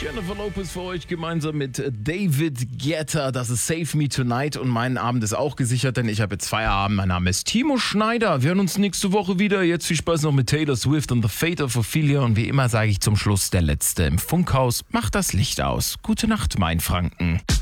Jennifer Lopez für euch gemeinsam mit David Guetta. Das ist Save Me Tonight und mein Abend ist auch gesichert, denn ich habe jetzt Feierabend. Mein Name ist Timo Schneider. Wir hören uns nächste Woche wieder. Jetzt viel Spaß noch mit Taylor Swift und The Fate of Ophelia. Und wie immer sage ich zum Schluss, der Letzte im Funkhaus, macht das Licht aus. Gute Nacht, mein Franken.